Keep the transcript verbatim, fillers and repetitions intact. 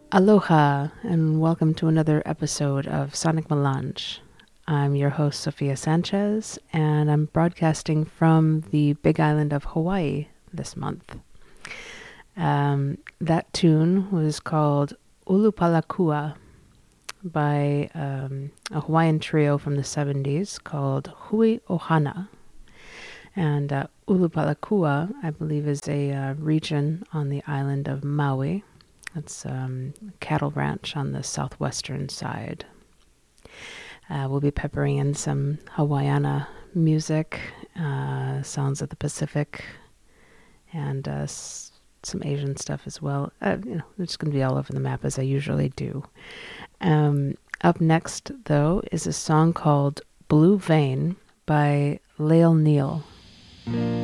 Aloha, and welcome to another episode of Sonic Melange. I'm your host, Sophia Sanchez, and I'm broadcasting from the Big Island of Hawaii this month. Um, that tune was called Ulupalakua by um, a Hawaiian trio from the seventies called Hui Ohana. And uh, Ulupalakua, I believe, is a uh, region on the island of Maui. It's um, a cattle ranch on the southwestern side. Uh, we'll be peppering in some Hawaiiana music, uh, sounds of the Pacific, and uh, s- some Asian stuff as well. Uh, you know, it's going to be all over the map as I usually do. Um, up next, though, is a song called Blue Vein by Lael Neal.